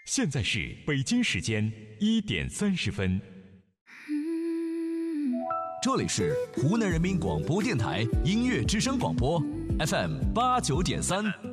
现在是北京时间1点30分。 这里是湖南人民广播电台音乐之声广播 FM 89.3。